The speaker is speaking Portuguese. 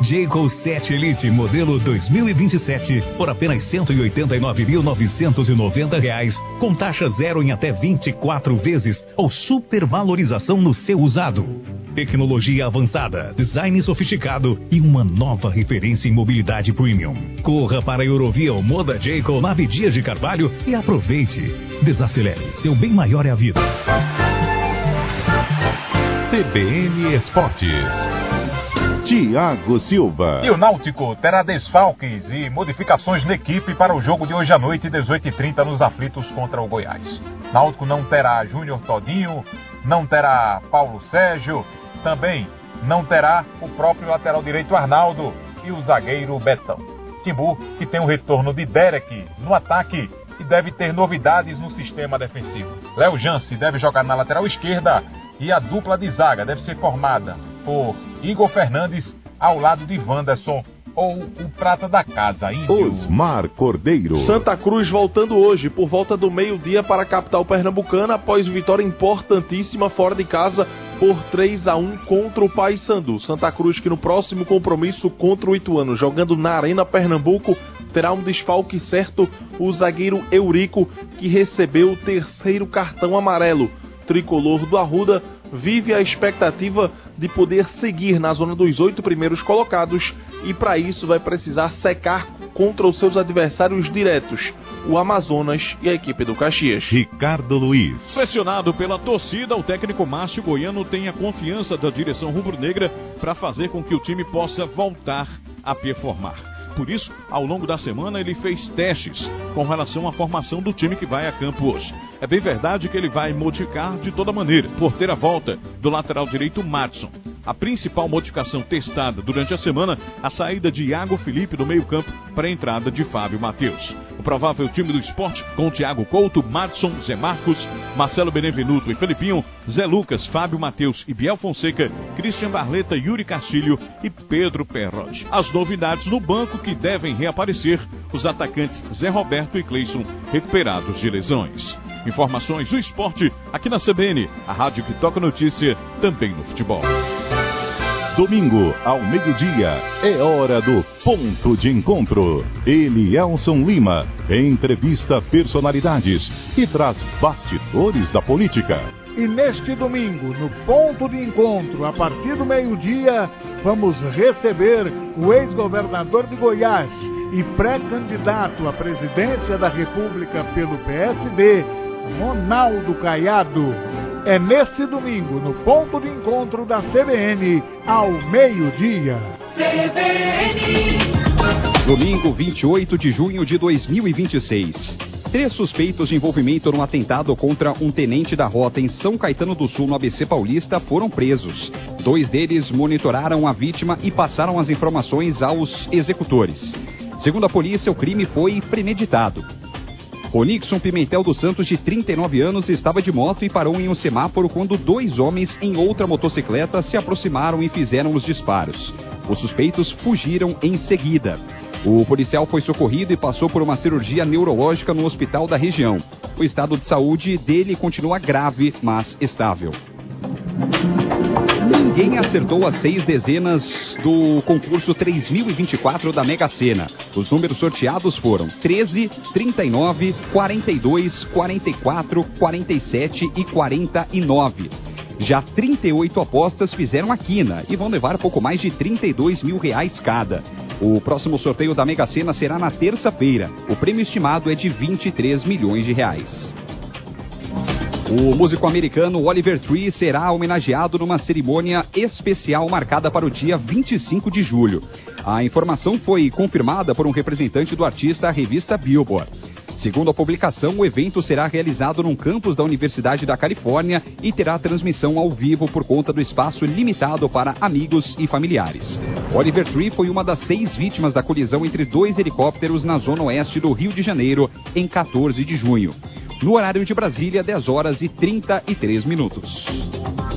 Jayco 7 Elite modelo 2027 por apenas R$ 189.990, com taxa zero em até 24 vezes ou supervalorização no seu usado. Tecnologia avançada, design sofisticado e uma nova referência em mobilidade premium. Corra para a Eurovia ou Moda Jayco Nave Dias de Carvalho e aproveite. Desacelere, seu bem maior é a vida. CBN Esportes. Thiago Silva. E o Náutico terá desfalques e modificações na equipe para o jogo de hoje à noite, 18h30, nos aflitos contra o Goiás. Náutico não terá Júnior Todinho, não terá Paulo Sérgio, também não terá o próprio lateral direito Arnaldo e o zagueiro Betão. Timbu, que tem o retorno de Derek no ataque e deve ter novidades no sistema defensivo. Léo Jance deve jogar na lateral esquerda e a dupla de zaga deve ser formada por Igor Fernandes ao lado de Wanderson ou o prata da casa, Índio. Osmar Cordeiro. Santa Cruz voltando hoje por volta do meio-dia para a capital pernambucana após vitória importantíssima fora de casa por 3-1 contra o Paysandu. Santa Cruz que no próximo compromisso contra o Ituano, jogando na Arena Pernambuco, terá um desfalque certo, o zagueiro Eurico, que recebeu o terceiro cartão amarelo. Tricolor do Arruda vive a expectativa de poder seguir na zona dos 8 primeiros colocados e para isso vai precisar secar contra os seus adversários diretos, o Amazonas e a equipe do Caxias. Ricardo Luiz. Pressionado pela torcida, o técnico Márcio Goiano tem a confiança da direção rubro-negra para fazer com que o time possa voltar a performar. Por isso, ao longo da semana, ele fez testes com relação à formação do time que vai a campo hoje. É bem verdade que ele vai modificar de toda maneira, por ter a volta do lateral direito Madison. A principal modificação testada durante a semana, a saída de Iago Felipe do meio-campo para a entrada de Fábio Matheus. O provável time do Sport com Thiago Couto, Madison, Zé Marcos, Marcelo Benevenuto e Felipinho, Zé Lucas, Fábio Matheus e Biel Fonseca, Christian Barleta, Yuri Castilho e Pedro Perrotti. As novidades no banco que devem reaparecer, os atacantes Zé Roberto e Cleison recuperados de lesões. Informações do esporte aqui na CBN, a rádio que toca notícia também no futebol. Domingo, ao meio-dia, é hora do Ponto de Encontro. Elielson Lima entrevista personalidades e traz bastidores da política. E neste domingo, no Ponto de Encontro, a partir do meio-dia, vamos receber o ex-governador de Goiás e pré-candidato à presidência da República pelo PSD, Ronaldo Caiado. É nesse domingo, no Ponto de Encontro da CBN, ao meio-dia. CBN. Domingo, 28 de junho de 2026. 3 suspeitos de envolvimento no atentado contra um tenente da rota em São Caetano do Sul, no ABC Paulista, foram presos. 2 deles monitoraram a vítima e passaram as informações aos executores. Segundo a polícia, o crime foi premeditado. Onixon Pimentel dos Santos, de 39 anos, estava de moto e parou em um semáforo quando 2 homens em outra motocicleta se aproximaram e fizeram os disparos. Os suspeitos fugiram em seguida. O policial foi socorrido e passou por uma cirurgia neurológica no hospital da região. O estado de saúde dele continua grave, mas estável. Ninguém acertou as 6 dezenas do concurso 3024 da Mega Sena. Os números sorteados foram 13, 39, 42, 44, 47 e 49. Já 38 apostas fizeram a quina e vão levar pouco mais de R$32 mil cada. O próximo sorteio da Mega Sena será na terça-feira. O prêmio estimado é de R$23 milhões. O músico americano Oliver Tree será homenageado numa cerimônia especial marcada para o dia 25 de julho. A informação foi confirmada por um representante do artista à revista Billboard. Segundo a publicação, o evento será realizado num campus da Universidade da Califórnia e terá transmissão ao vivo por conta do espaço limitado para amigos e familiares. Oliver Tree foi uma das 6 vítimas da colisão entre 2 helicópteros na zona oeste do Rio de Janeiro em 14 de junho. No horário de Brasília, 10 horas e 33 minutos.